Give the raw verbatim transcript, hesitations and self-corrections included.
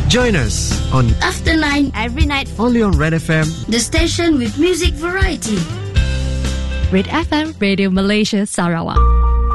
Join us on After Nine every night only on Red F M, the station with music variety. Red F M Radio Malaysia Sarawak.